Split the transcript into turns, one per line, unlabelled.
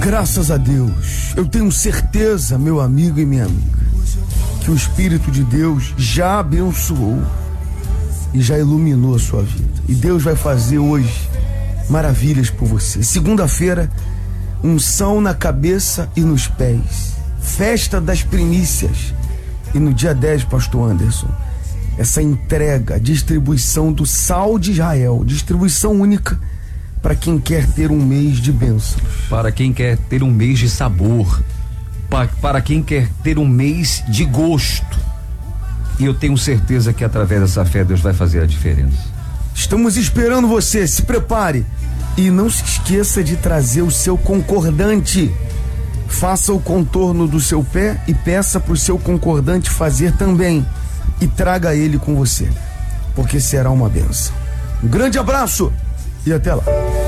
Graças a Deus, eu tenho certeza, meu amigo e minha amiga, que o Espírito de Deus já abençoou e já iluminou a sua vida. E Deus vai fazer hoje maravilhas por você. Segunda-feira, unção na cabeça e nos pés, festa das primícias. E no dia 10, pastor Anderson, essa entrega, distribuição do sal de Israel, distribuição única para quem quer ter um mês de bênçãos.
Para quem quer ter um mês de sabor, para quem quer ter um mês de gosto. E eu tenho certeza que através dessa fé Deus vai fazer a diferença.
Estamos esperando você, se prepare. E não se esqueça de trazer o seu concordante. Faça o contorno do seu pé e peça para o seu concordante fazer também. E traga ele com você, porque será uma bênção. Um grande abraço e até lá.